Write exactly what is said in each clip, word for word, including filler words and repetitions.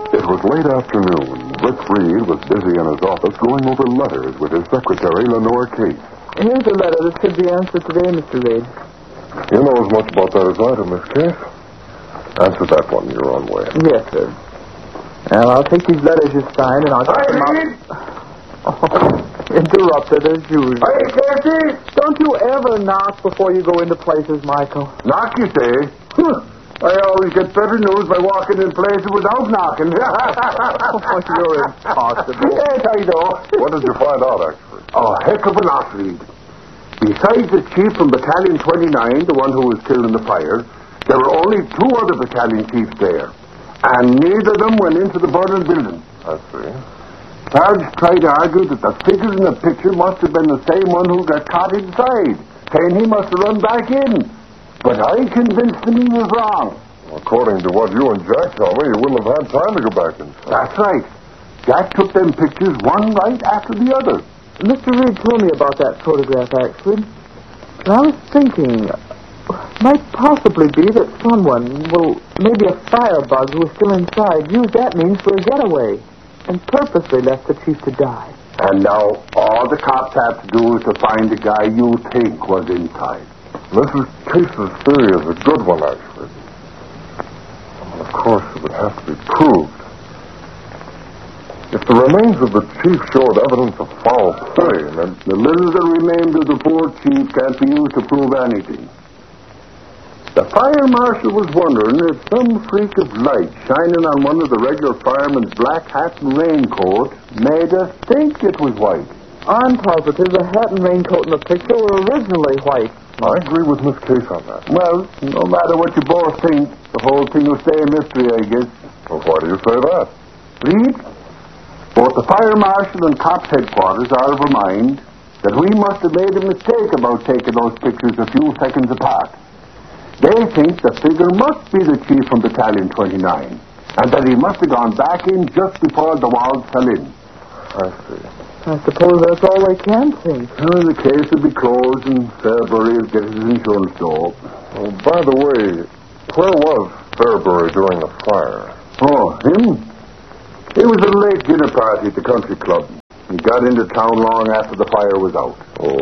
It was late afternoon. Brick Reed was busy in his office going over letters with his secretary, Lenore Case. Here's a letter that should be answered today, Mister Reed. You know as much about that as I do, Miss Case. Answer that one your own way. Yes, sir. Well, I'll take these letters you signed and I'll get them out. Oh, interrupted as usual. Hey, Casey! Don't you ever knock before you go into places, Michael. Knock, you say? Huh. I always get better news by walking in places without knocking. Oh, you're impossible. Yes, I know. What did you find out, actually? Oh, heck of a lot, Reed. Besides the chief from Battalion twenty-nine, the one who was killed in the fire, there were only two other battalion chiefs there. And neither of them went into the burning building. I see. Sarge tried to argue that the figure in the picture must have been the same one who got caught inside, saying he must have run back in. But I convinced him he was wrong. According to what you and Jack tell me, you wouldn't have had time to go back inside. That's right. Jack took them pictures one right after the other. Mister Reed told me about that photograph, actually. And I was thinking, might possibly be that someone, well, maybe a firebug who was still inside, used that means for a getaway and purposely left the chief to die. And now all the cops have to do is to find the guy you think was inside. Missus Case's theory is a good one, actually. Of course, it would have to be proved. If the remains of the chief showed evidence of foul play, then The little that remained of the poor chief can't be used to prove anything. The fire marshal was wondering if some freak of light shining on one of the regular firemen's black hat and raincoat made us think it was white. I'm positive the hat and raincoat in the picture were originally white. I agree with Miss Case on that. Well, no matter what you both think, the whole thing will stay a mystery, I guess. Well, why do you say that? Reed, both the fire marshal and cops headquarters are of a mind that we must have made a mistake about taking those pictures a few seconds apart. They think the figure must be the chief from Battalion twenty-nine, and that he must have gone back in just before the walls fell in. I see. I suppose that's all they can think. Well, the case will be closed and Fairbury will get his insurance door. Oh, by the way, where was Fairbury during the fire? Oh, him? He was at a late dinner party at the country club. He got into town long after the fire was out. Oh.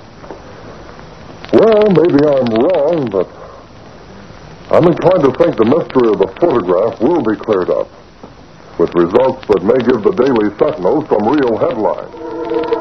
Well, maybe I'm wrong, but I'm inclined to think the mystery of the photograph will be cleared up, with results that may give the Daily Sentinel some real headlines.